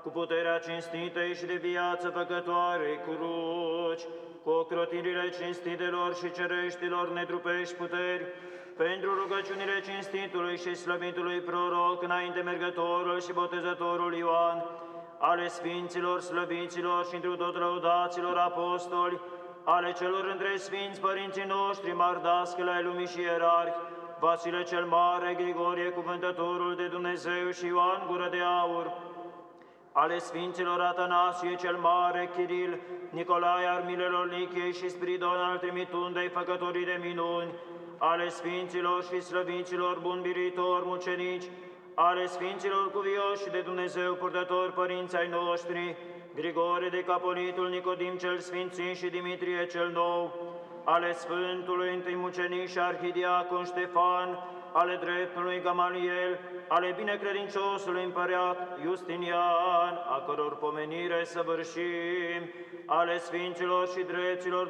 cu puterea cinstitei și de viață păcătoarei cruci, cu ocrotirile cinstitelor și cereștilor netrupești puteri, pentru rugăciunile cinstitului și slăvitului proroc, înainte mergătorul și botezătorul Ioan, ale sfinților, slăviților și întru tot lăudaților apostoli, ale celor între sfinți părinții noștri, mardascăle ai lumii și ierarhi, Vasile cel Mare, Grigorie, cuvântătorul de Dumnezeu și Ioan Gură de Aur, ale sfinților Atanasie cel Mare, Chiril, Nicolae, Armilelor Lichiei și Spiridon al Trimitundei, făcătorii de minuni, ale sfinților și slăviților bun-biritori, mucenici, ale sfinților cuvioși de Dumnezeu, purtători părinți ai noștri, Grigore de Capolitul, Nicodim cel Sfințit și Dimitrie cel Nou, ale Sfântului întâi mucenic și arhidiacon Ștefan, ale dreptului Gamaliel, ale binecredinciosului împărat Justinian, a căror pomenire săvârșim, ale sfinților și drepților